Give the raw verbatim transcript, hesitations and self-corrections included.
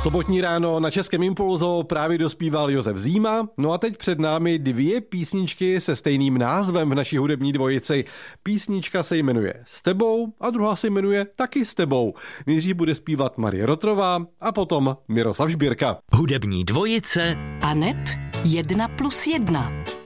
Sobotní ráno na Českém Impulzu právě dospíval Josef Zíma, no a teď před námi dvě písničky se stejným názvem v naší hudební dvojici. Písnička se jmenuje S tebou a druhá se jmenuje taky S tebou. Nejdřív bude zpívat Marie Rotrová a potom Miroslav Žbírka. Hudební dvojice a neb jedna plus jedna.